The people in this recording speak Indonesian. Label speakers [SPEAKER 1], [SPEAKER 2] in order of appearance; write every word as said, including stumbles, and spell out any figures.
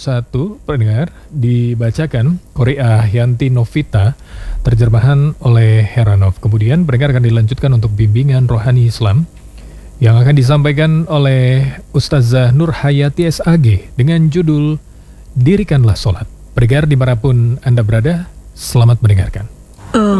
[SPEAKER 1] satu pendengar dibacakan Korea Yanti Novita, terjemahan oleh Heranov. Kemudian pendengar akan dilanjutkan untuk bimbingan rohani Islam yang akan disampaikan oleh Ustazah Nur Hayati S A G dengan judul Dirikanlah Sholat. Pendengar dimanapun Anda berada, selamat mendengarkan.